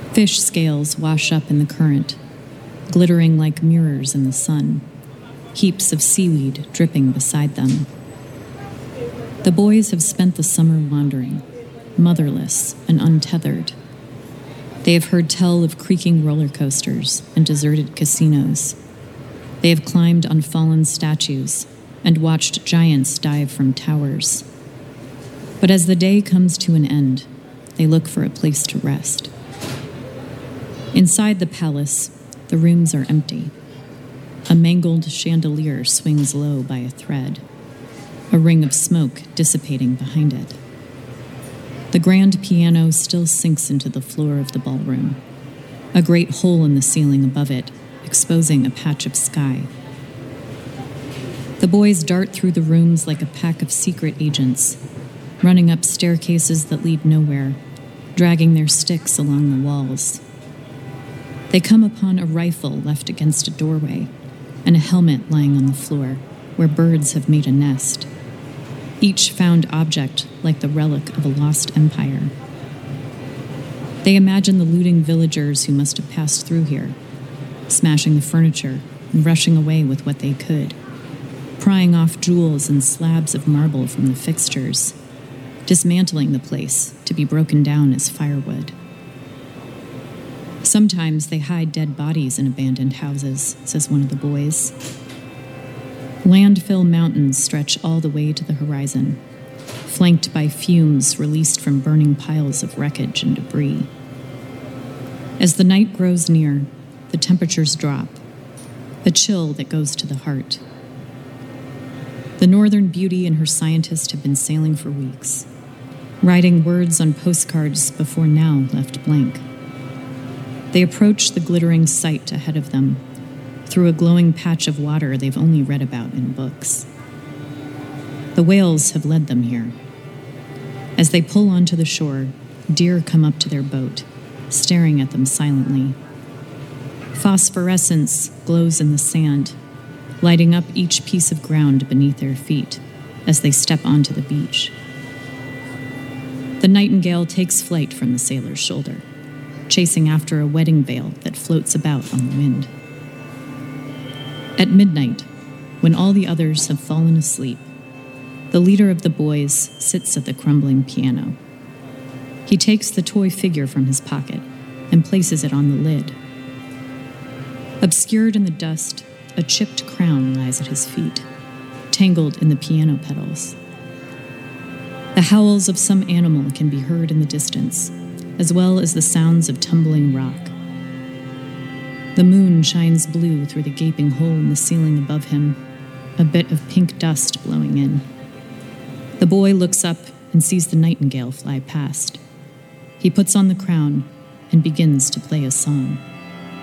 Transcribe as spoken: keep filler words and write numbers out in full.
Fish scales wash up in the current, glittering like mirrors in the sun, heaps of seaweed dripping beside them. The boys have spent the summer wandering, motherless and untethered. They have heard tell of creaking roller coasters and deserted casinos. They have climbed on fallen statues and watched giants dive from towers. But as the day comes to an end, they look for a place to rest. Inside the palace, the rooms are empty. A mangled chandelier swings low by a thread, a ring of smoke dissipating behind it. The grand piano still sinks into the floor of the ballroom, a great hole in the ceiling above it, exposing a patch of sky. The boys dart through the rooms like a pack of secret agents, running up staircases that lead nowhere, dragging their sticks along the walls. They come upon a rifle left against a doorway and a helmet lying on the floor where birds have made a nest, each found object like the relic of a lost empire. They imagine the looting villagers who must have passed through here, smashing the furniture and rushing away with what they could, prying off jewels and slabs of marble from the fixtures, dismantling the place to be broken down as firewood. Sometimes they hide dead bodies in abandoned houses, says one of the boys. Landfill mountains stretch all the way to the horizon, flanked by fumes released from burning piles of wreckage and debris. As the night grows near, the temperatures drop, a chill that goes to the heart. The Northern Beauty and her scientist have been sailing for weeks, writing words on postcards before now left blank. They approach the glittering sight ahead of them, through a glowing patch of water they've only read about in books. The whales have led them here. As they pull onto the shore, deer come up to their boat, staring at them silently. Phosphorescence glows in the sand, lighting up each piece of ground beneath their feet as they step onto the beach. The nightingale takes flight from the sailor's shoulder, chasing after a wedding veil that floats about on the wind. At midnight, when all the others have fallen asleep, the leader of the boys sits at the crumbling piano. He takes the toy figure from his pocket and places it on the lid. Obscured in the dust, a chipped crown lies at his feet, tangled in the piano pedals. The howls of some animal can be heard in the distance, as well as the sounds of tumbling rock. The moon shines blue through the gaping hole in the ceiling above him, a bit of pink dust blowing in. The boy looks up and sees the nightingale fly past. He puts on the crown and begins to play a song.